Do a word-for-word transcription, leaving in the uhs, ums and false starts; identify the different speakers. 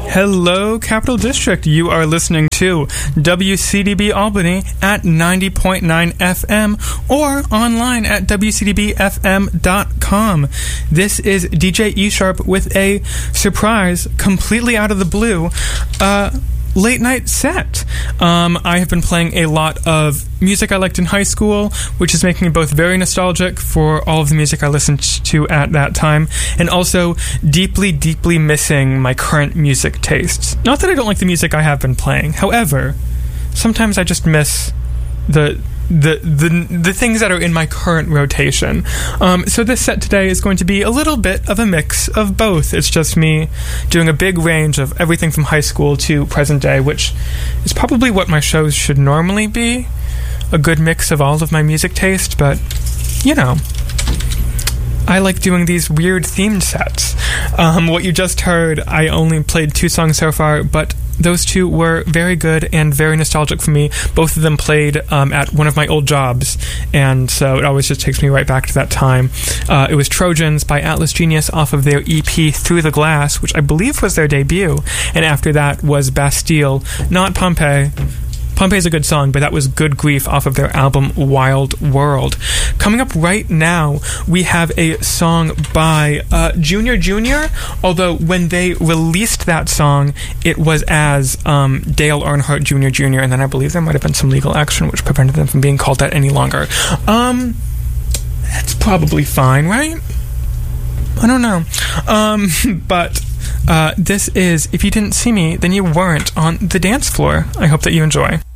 Speaker 1: Hello, Capital District. You are listening to W C D B Albany at ninety point nine F M or online at W C D B F M dot com. This is D J E-Sharp with a surprise, completely out of the blue, uh, late night set. Um, I have been playing a lot of music I liked in high school, which is making me both very nostalgic for all of the music I listened to at that time, and also deeply, deeply missing my current music tastes. Not that I don't like the music I have been playing. However, sometimes I just miss the the the the things that are in my current rotation. Um, so this set today is going to be a little bit of a mix of both. It's just me doing a big range of everything from high school to present day, which is probably what my shows should normally be. A good mix of all of my music taste, but, you know, I like doing these weird themed sets. Um, what you just heard, I only played two songs so far, but those two were very good and very nostalgic for me. Both of them played um, at one of my old jobs, and so it always just takes me right back to that time. Uh, it was Trojans by Atlas Genius off of their E P Through the Glass, which I believe was their debut, and after that was Bastille, not Pompeii. Pompeii's a good song, but that was Good Grief off of their album Wild World. Coming up right now, we have a song by uh, Junior Junior, although when they released that song, it was as um, Dale Earnhardt Junior Junior, and then I believe there might have been some legal action which prevented them from being called that any longer. Um, that's probably fine, right? I don't know. Um, but uh, this is If You Didn't See Me, Then You Weren't on the Dance Floor. I hope that you enjoy.